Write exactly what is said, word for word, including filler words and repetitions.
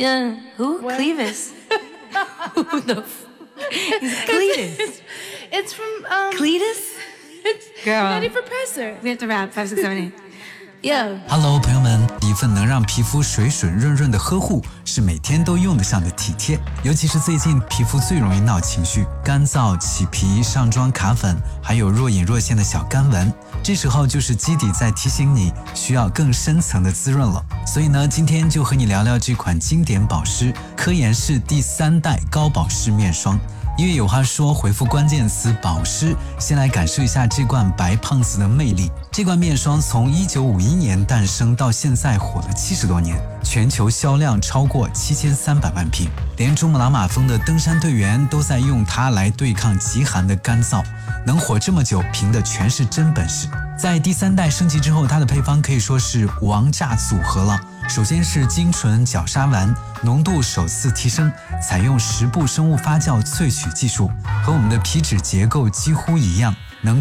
Yeah, who? What? Clevis. Who the f- He's Cletus. It's from um. Cletus? It's Girl. Nutty Professor. We have to wrap. Five, six, seven, eight. Yeah. Hello， 朋友们，一份能让皮肤水水润润的呵护，是每天都用得上的体贴。尤其是最近皮肤最容易闹情绪，干燥、起皮、上妆卡粉，还有若隐若现的小干纹。这时候就是基底在提醒你需要更深层的滋润了。所以呢，今天就和你聊聊这款经典保湿科颜氏第三代高保湿面霜。因为有话说，回复关键词保湿，先来感受一下这罐白胖子的魅力。这罐面霜从一九五一年诞生到现在火了七十多年，全球销量超过七千三百万瓶，连珠穆朗玛峰的登山队员都在用它来对抗极寒的干燥。能火这么久，凭的全是真本事。在第三代升级之后，它的配方可以说是王炸组合了。首先是精纯角鲨烷，浓度首次提升，采用十步生物发酵萃取技术，和我们的皮脂结构几乎一样，